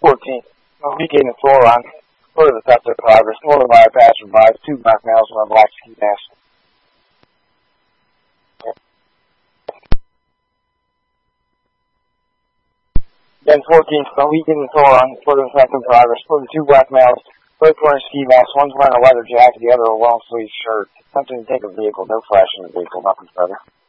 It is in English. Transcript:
14th, a weekend in Florida, further detective progress, northern by a passerby, 2 black males wearing black ski masks. Then 14th, a weekend in Florida, further detective progress, further 2 black males, both wearing ski masks, one's wearing a leather jacket, the other a long sleeve shirt, attempting to take a vehicle, no flash in the vehicle, nothing further.